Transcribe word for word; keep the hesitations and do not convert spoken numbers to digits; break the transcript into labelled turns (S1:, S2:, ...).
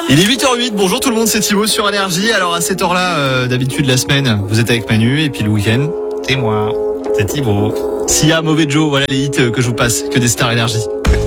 S1: Il est huit heures huit, bonjour tout le monde, c'est Thibaut sur Énergie. Alors à cette heure-là, euh, d'habitude la semaine, vous êtes avec Manu et puis le week-end, c'est moi, c'est Thibaut. Sia, Mauvais Joe, voilà les hits que je vous passe, que des stars Énergie.